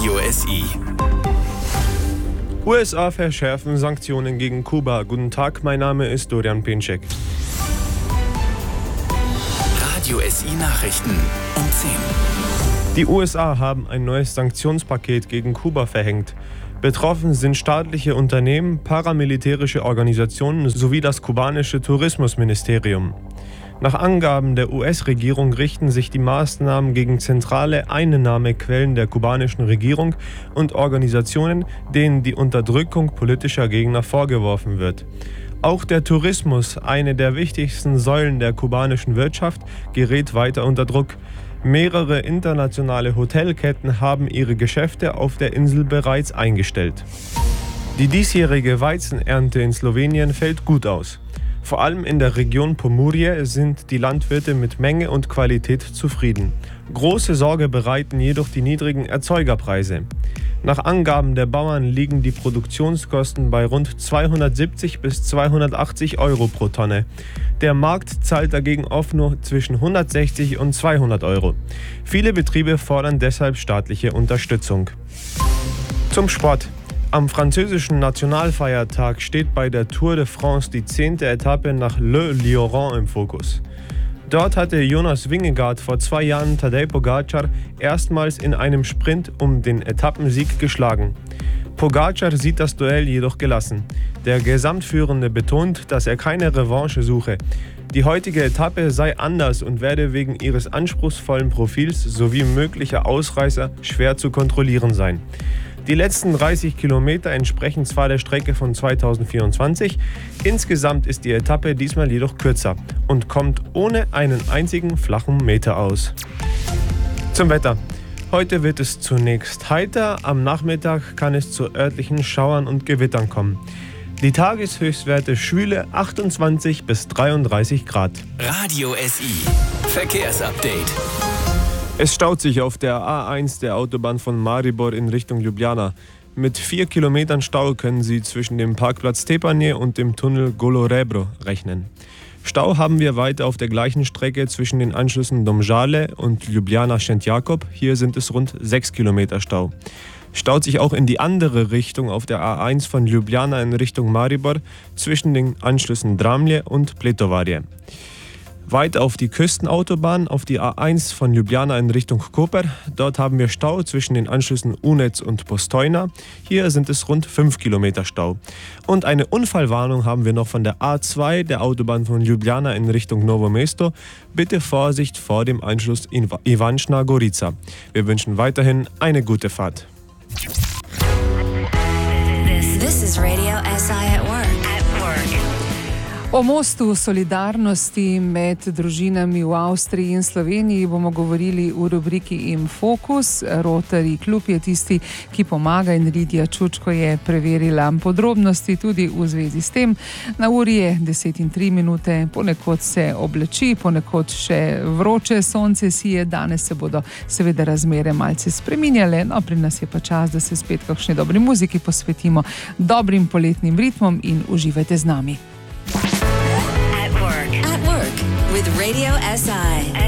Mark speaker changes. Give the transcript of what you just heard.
Speaker 1: Radio SI.
Speaker 2: USA verschärfen Sanktionen gegen Kuba. Guten Tag, mein Name ist Dorian Pinczek.
Speaker 1: Radio SI Nachrichten um 10.
Speaker 2: Die USA haben ein neues Sanktionspaket gegen Kuba verhängt. Betroffen sind staatliche Unternehmen, paramilitärische Organisationen sowie das kubanische Tourismusministerium. Nach Angaben der US-Regierung richten sich die Maßnahmen gegen zentrale Einnahmequellen der kubanischen Regierung und Organisationen, denen die Unterdrückung politischer Gegner vorgeworfen wird. Auch der Tourismus, eine der wichtigsten Säulen der kubanischen Wirtschaft, gerät weiter unter Druck. Mehrere internationale Hotelketten haben ihre Geschäfte auf der Insel bereits eingestellt. Die diesjährige Weizenernte in Slowenien fällt gut aus. Vor allem in der Region Pomurje sind die Landwirte mit Menge und Qualität zufrieden. Große Sorge bereiten jedoch die niedrigen Erzeugerpreise. Nach Angaben der Bauern liegen die Produktionskosten bei rund 270 bis 280 Euro pro Tonne. Der Markt zahlt dagegen oft nur zwischen 160 und 200 Euro. Viele Betriebe fordern deshalb staatliche Unterstützung. Zum Sport. Am französischen Nationalfeiertag steht bei der Tour de France die 10. Etappe nach Le Lioran im Fokus. Dort hatte Jonas Vingegaard vor 2 Jahren Tadej Pogačar erstmals in einem Sprint um den Etappensieg geschlagen. Pogačar sieht das Duell jedoch gelassen. Der Gesamtführende betont, dass er keine Revanche suche. Die heutige Etappe sei anders und werde wegen ihres anspruchsvollen Profils sowie möglicher Ausreißer schwer zu kontrollieren sein. Die letzten 30 Kilometer entsprechen zwar der Strecke von 2024, insgesamt ist die Etappe diesmal jedoch kürzer und kommt ohne einen einzigen flachen Meter aus. Zum Wetter. Heute wird es zunächst heiter, am Nachmittag kann es zu örtlichen Schauern und Gewittern kommen. Die Tageshöchstwerte schwüle 28 bis 33 Grad.
Speaker 1: Radio SI Verkehrsupdate.
Speaker 2: Es staut sich auf der A1 der Autobahn von Maribor in Richtung Ljubljana. Mit 4 Kilometern Stau können Sie zwischen dem Parkplatz Tepanje und dem Tunnel Golo Rebro rechnen. Stau haben wir weiter auf der gleichen Strecke zwischen den Anschlüssen Domžale und Ljubljana Šentjakov. Hier sind es rund 6 Kilometer Stau. Staut sich auch in die andere Richtung auf der A1 von Ljubljana in Richtung Maribor zwischen den Anschlüssen Dramlje und Pletovarje. Weiter auf die Küstenautobahn, auf die A1 von Ljubljana in Richtung Koper. Dort haben wir Stau zwischen den Anschlüssen Unec und Postojna. Hier sind es rund 5 Kilometer Stau. Und eine Unfallwarnung haben wir noch von der A2 der Autobahn von Ljubljana in Richtung Novo Mesto. Bitte Vorsicht vor dem Anschluss Ivančna Gorica. Wir wünschen weiterhin eine gute Fahrt.
Speaker 3: This is Radio SI at work.
Speaker 4: O mostu solidarnosti med družinami v Avstriji in Sloveniji bomo govorili v rubriki InFocus. Rotary klub je tisti, ki pomaga, in Lidija Čučko je preverila podrobnosti tudi v zvezi s tem. Na uri je 10:03, ponekod se obleči, ponekod še vroče sonce sije. Danes se bodo seveda razmere malce spreminjale, no pri nas je pa čas, da se spet kakšni dobri muziki posvetimo, dobrim poletnim ritmom in uživajte z nami.
Speaker 3: At work with Radio SI.